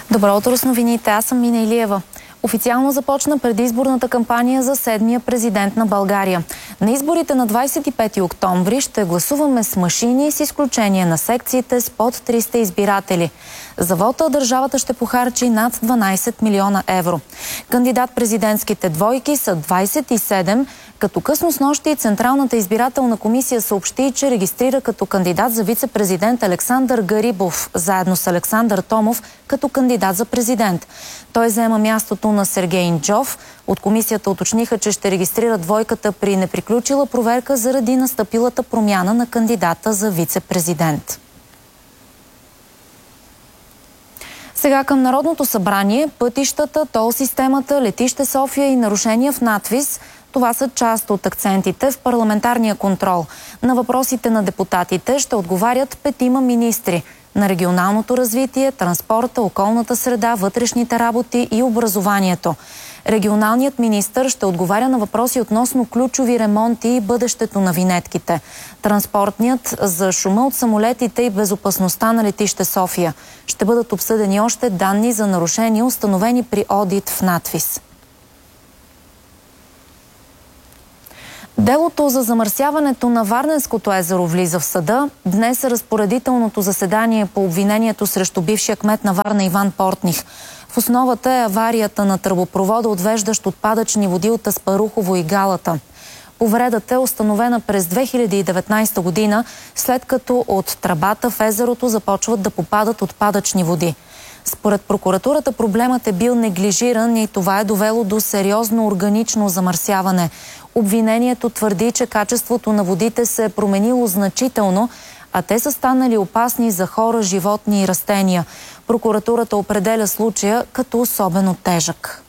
Добро утро с новините. Аз съм Мина Илиева. Официално започна предизборната кампания за 7-я президент на България. На изборите на 25 октомври ще гласуваме с машини, с изключение на секциите с под 300 избиратели. За вота държавата ще похарчи над 12 милиона евро. Кандидат-президентските двойки са 27, като късно снощи Централната избирателна комисия съобщи, че регистрира като кандидат за вице-президент Александър Гарибов, заедно с Александър Томов като кандидат за президент. Той заема мястото на Сергей Инджов. От комисията уточниха, че ще регистрира двойката при неприключила проверка заради настъпилата промяна на кандидата за вице-президент. Сега към Народното събрание, пътищата, тол системата, летище София и нарушения в надвис. Това са част от акцентите в парламентарния контрол. На въпросите на депутатите ще отговарят 5 министри на регионалното развитие, транспорта, околната среда, вътрешните работи и образованието. Регионалният министър ще отговаря на въпроси относно ключови ремонти и бъдещето на винетките. Транспортният за шума от самолетите и безопасността на летище София. Ще бъдат обсъдени още данни за нарушения, установени при одит в надвис. Делото за замърсяването на Варненското езеро влиза в съда. Днес е разпоредителното заседание по обвинението срещу бившия кмет на Варна Иван Портних. В основата е аварията на тръбопровода, отвеждащ отпадъчни води от Аспарухово и Галата. Повредата е установена през 2019 година, след като от тръбата в езерото започват да попадат отпадъчни води. Според прокуратурата проблемът е бил неглижиран и това е довело до сериозно органично замърсяване. Обвинението твърди, че качеството на водите се е променило значително, а те са станали опасни за хора, животни и растения. Прокуратурата определя случая като особено тежък.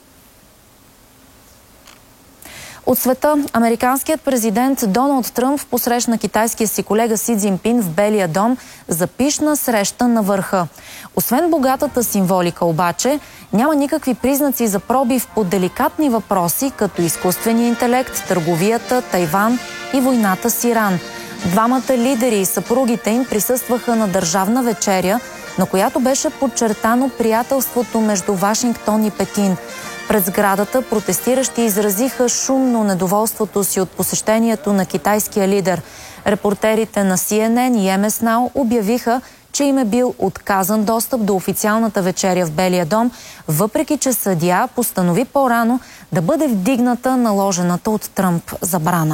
От света, американският президент Доналд Тръмп посрещна китайския си колега Си Цзинпин в Белия дом за пищна среща на върха. Освен богатата символика обаче, няма никакви признаци за пробив по деликатни въпроси, като изкуствения интелект, търговията, Тайван и войната с Иран. Двамата лидери и съпругите им присъстваха на държавна вечеря, на която беше подчертано приятелството между Вашингтон и Пекин. Пред сградата протестиращи изразиха шумно недоволството си от посещението на китайския лидер. Репортерите на CNN и MS Now обявиха, че им е бил отказан достъп до официалната вечеря в Белия дом, въпреки че съдия постанови по-рано да бъде вдигната наложената от Тръмп забрана.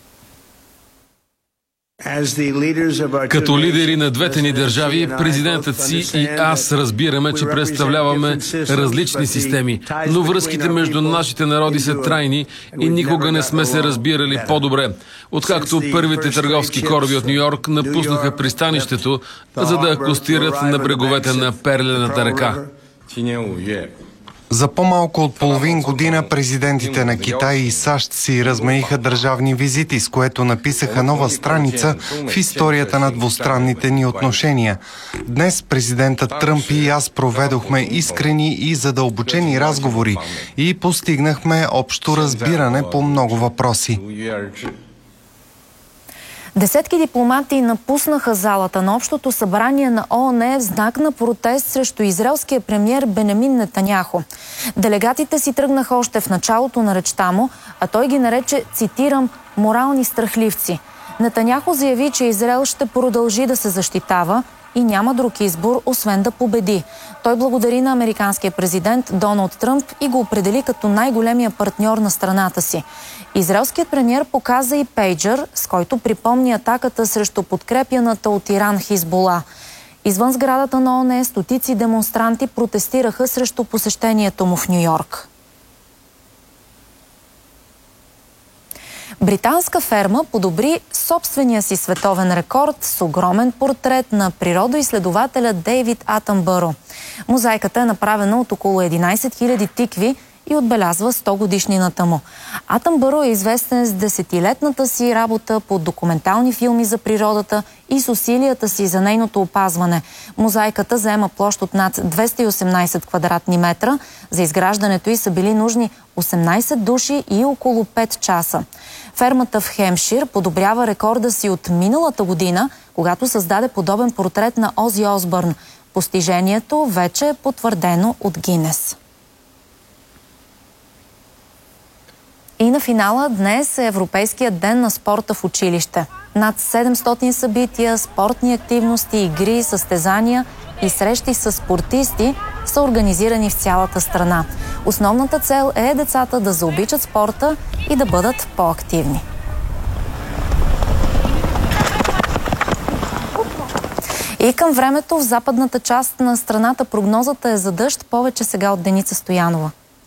Като лидери на двете ни държави, президентът си и аз разбираме, че представляваме различни системи, но връзките между нашите народи са трайни и никога не сме се разбирали по-добре. Откакто първите търговски кораби от Ню-Йорк напуснаха пристанището, за да акостират на бреговете на Перлената река. За по-малко от половин година президентите на Китай и САЩ си размениха държавни визити, с което написаха нова страница в историята на двустранните ни отношения. Днес президентът Тръмп и аз проведохме искрени и задълбочени разговори и постигнахме общо разбиране по много въпроси. Десетки дипломати напуснаха залата на Общото събрание на ООН в знак на протест срещу израелския премиер Бенямин Нетаняху. Делегатите си тръгнаха още в началото на речта му, а той ги нарече, цитирам, морални страхливци. Нетаняху заяви, че Израел ще продължи да се защитава и няма друг избор, освен да победи. Той благодари на американския президент Доналд Тръмп и го определи като най-големия партньор на страната си. Израелският премиер показа и пейджър, с който припомни атаката срещу подкрепяната от Иран Хизбола. Извън сградата на ООН стотици демонстранти протестираха срещу посещението му в Ню-Йорк. Британска ферма подобри собствения си световен рекорд с огромен портрет на природоизследователя Дейвид Атънбъро. Мозайката е направена от около 11 000 тикви и отбелязва 100 годишнината му. Атънбъро е известен с десетилетната си работа по документални филми за природата и с усилията си за нейното опазване. Мозайката заема площ от над 218 квадратни метра. За изграждането й са били нужни 18 души и около 5 часа. Фермата в Хемпшир подобрява рекорда си от миналата година, когато създаде подобен портрет на Ози Осбърн. Постижението вече е потвърдено от Гинес. И на финала днес е Европейският ден на спорта в училище. Над 700 събития, спортни активности, игри, състезания и срещи с спортисти са организирани в цялата страна. Основната цел е децата да заобичат спорта и да бъдат по-активни. И към времето в западната част на страната прогнозата е за дъжд. Повече сега от Деница Стоянова.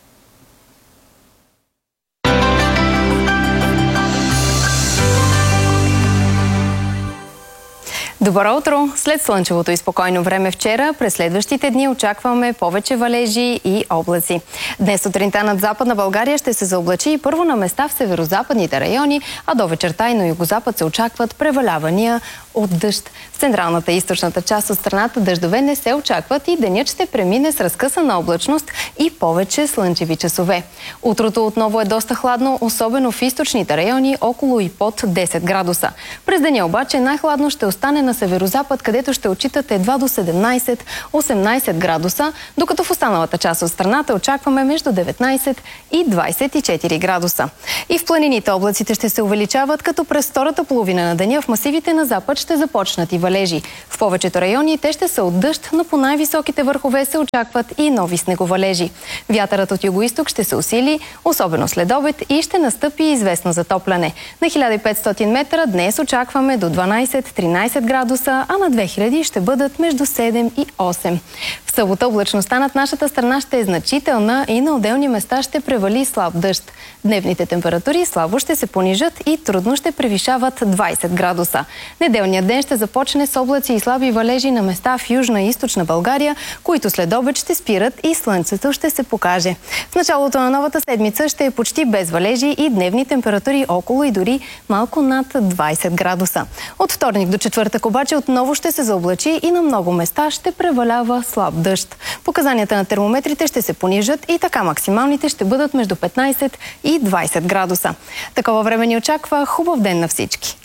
Добро утро! След слънчевото и спокойно време вчера, през следващите дни очакваме повече валежи и облаци. Днес сутринта над Западна България ще се заоблачи и първо на места в северозападните райони, а до вечерта и на югозапад се очакват превалявания от дъжд. В централната и източната част от страната дъждове не се очакват и денят ще премине с разкъсана облачност и повече слънчеви часове. Утрото отново е доста хладно, особено в източните райони, около и под 10 градуса. През деня обаче най-хладно ще остане на северозапад, където ще отчитат едва до 17-18 градуса, докато в останалата част от страната очакваме между 19 и 24 градуса. И в планините облаците ще се увеличават, като през втората половина на деня в масивите на запад ще започнат и валежи. В повечето райони те ще са от дъжд, но по най-високите върхове се очакват и нови снеговалежи. Вятърът от югоизток ще се усили, особено след обед, и ще настъпи известно затопляне. На 1500 метра днес очакваме до 12-13 градуса, а на 2000 ще бъдат между 7 и 8. В събота облачността над нашата страна ще е значителна и на отделни места ще превали слаб дъжд. Дневните температури слабо ще се понижат и трудно ще превишават 20 градуса. Неделният ден ще започне с облаци и слаби валежи на места в Южна и Източна България, които след обед ще спират и слънцето ще се покаже. В началото на новата седмица ще е почти без валежи и дневни температури около и дори малко над 20 градуса. От вторник до четвъртък обаче отново ще се заоблачи и на много места ще превалява слаб дъжд. Показанията на термометрите ще се понижат и така максималните ще бъдат между 15 и 20 градуса. Такова време ни очаква. Хубав ден на всички!